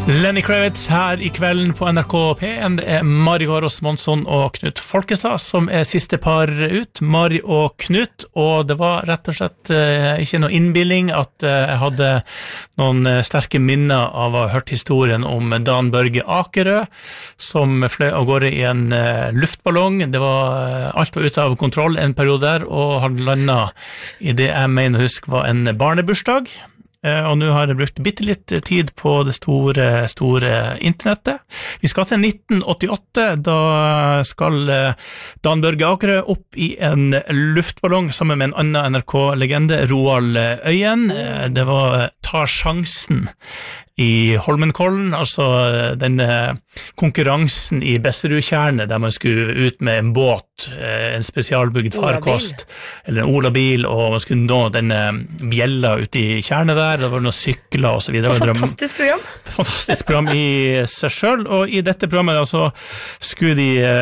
Lenny Kravitz her I kvelden på NRK P1. Det Mari Gård Monsson og Knut Folkestad som siste par ut. Mari og Knut, og det var rett og slett ikke noe innbilling at jeg hadde noen sterke minner av å ha hørt historien om Dan Børge Akerø, som fløy av gårde I en luftballong. Det var alt var ute av kontroll en periode der, og han landet I det jeg mener å huske var en barnebursdag. Og nå har jeg brukt bittelitt tid på det store internettet. Vi skal til 1988, da skal Dan Børge Akerø opp I en luftballong sammen med en annen NRK-legende, Roald Øyen. Det var Ta sjansen I Holmenkollen, altså denne konkurransen I Besserudtjernet, der man skulle ut med en båt, en spesialbygd farkost, eller en olabil, og man skulle nå denne bjella ut I tjernet der, det var noen sykler og så videre. Fantastisk program. Fantastisk program I seg selv, og I dette programmet altså, skulle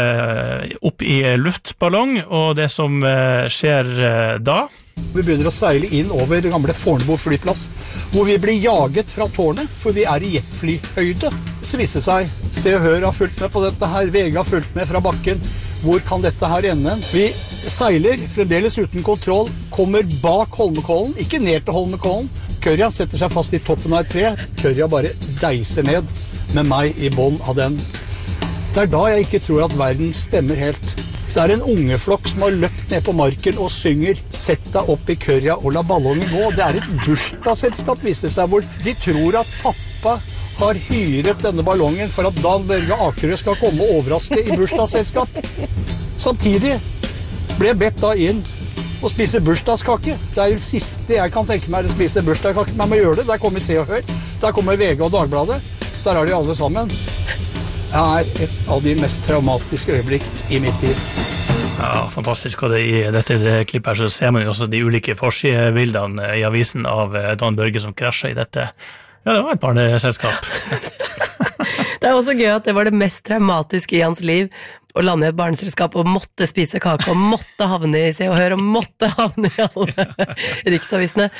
de opp I luftballong, og det som skjer da, Vi begynner å seile inn over gamle Fornebu flyplass, hvor vi blir jaget fra tårnet, for vi I jetflyhøyde. Så viser det seg, Se og Hør har fulgt med på dette her, VG har fulgt med fra bakken. Hvor kan dette her ende? Vi seiler, fremdeles uten kontroll, kommer bak Holmenkollen, ikke ned til Holmenkollen. Kørja setter seg fast I toppen av et tre. Kørja bare deiser ned med meg I bånd av den. Det da jeg ikke tror at verden stemmer helt. Det en ungeflokk som har løpt ned på marken og synger «Sett deg opp I kørja og la ballongen gå». Det et bursdagsselskap, viste seg, hvor de tror at pappa har hyret denne ballongen for at Dan Børge Akerø skal komme og overraske I bursdagsselskap. Samtidig ble jeg bedt da inn og spise bursdagskake. Det det siste jeg kan tenke meg å spise bursdagskake, men jeg må gjøre det. Der kommer Se og Hør, der kommer VG og Dagbladet. Der de alle sammen. Det et av de mest traumatiske øyeblikk I mitt liv. Ja, fantastisk, og I dette klippet her så ser man jo også de ulike forsidebildene I avisen av Dan Børge som krasjet I dette. Ja, det var et barneselskap. Det også gøy at det var det mest traumatiske I hans liv, å lande I et barneselskap og måtte spise kake, og måtte havne I Se og Hør, og måtte havne I alle riksavisene.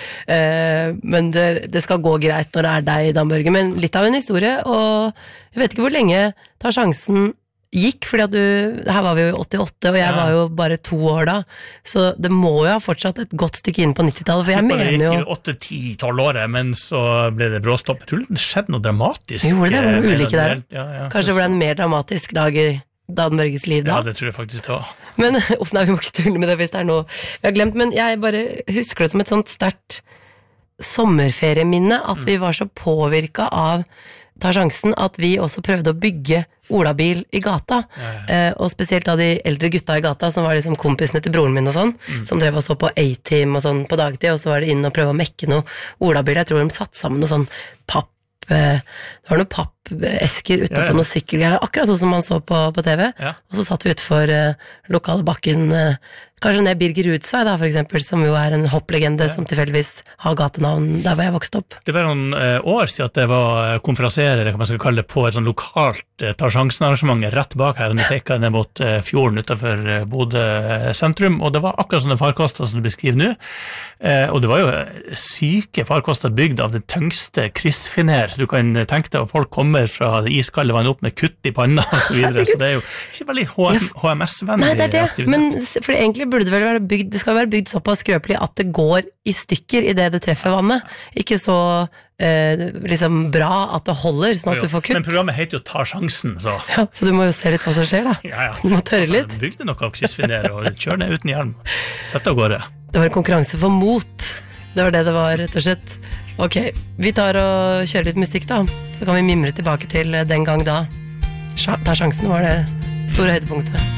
Men det skal gå greit når det deg, Dan Børge, men litt av en historie, og jeg vet ikke hvor lenge Ta sjansen gikk, fordi at her var vi jo I 88, og jeg var jo bare 2 år da, så det må jo ha fortsatt et godt stykke inn på 90-tallet, for jeg mener jo... Det gikk 8-10-12 år, men så ble det bråstopp. Jeg tror det skjedde noe dramatisk. Jo, det var noe ulike der. Kanskje det ble en mer dramatisk dag I Dan Børges liv da? Ja, det tror jeg faktisk det var. Men, nei, vi må ikke tulle med det hvis det noe vi har glemt, men jeg bare husker det som et sånt sterkt sommerferieminne, at vi var så påvirket av Ta sjansen at vi også prøvde å bygge olabil I gata, og spesielt av de eldre gutta I gata, som var liksom kompisene til broren min og sånn, som drev og så på A-Team og sånn på dagtid, og så var det inn og prøve å mekke noe olabil. Jeg tror de satt sammen noe sånn det var noen pappesker ute på noen sykkelgreier, akkurat sånn som man så på TV, og så satt vi utenfor lokale bakken, kanskje ned Birger Rudsvei da, for eksempel, som jo en hopplegende som tilfeldigvis har gatenavn der hvor jeg vokste opp. Det var noen år siden at det var konferansiere, eller hva man skal kalle det, på et sånn lokalt Ta sjansen-arrangement rett bak her, og vi pekket ned mot fjorden utenfor Bodø sentrum, og det var akkurat sånne farkoster som du beskriver nå, og det var jo syke farkoster bygd av det tyngste kryssfiner. Du kan tenke deg at folk kommer fra det iskalde vann opp med kutt I panna og så videre, så det jo ikke veldig HMS-vennlig. Nei, det men for egentlig burde det vel være bygd, det skal være bygd såpass skrøpelig at det går I stykker I det treffer vannet. Ikke så liksom bra at det holder sånn at du får kutt. Men programmet heter jo Ta sjansen, så. Ja, så du må jo se litt hva som skjer da. Du må tørre litt. Bygde noe av kryssfiner og kjør ned uten hjelm. Sett av gårde. Det var en konkurranse for mot. Det var det var, rett og slett. Ok, vi tar og kjører litt musikk da. Så kan vi mimre tilbake til den gang da. Ta sjansen var det store høydepunktet.